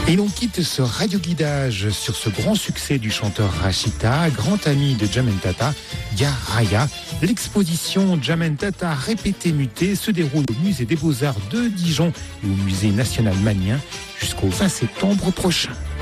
Et l'on quitte ce radio-guidage sur ce grand succès du chanteur Rachita, grand ami de Djamel Tata, Garaya. L'exposition Djamel Tata répété muté se déroule au musée des Beaux-Arts de Dijon et au musée national Magnien jusqu'au 20 septembre prochain.